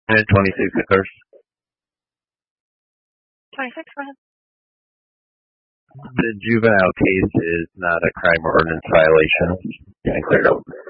And 26 occurs. 26, go ahead. The juvenile case is not a crime ordinance violation. Can I clear it up?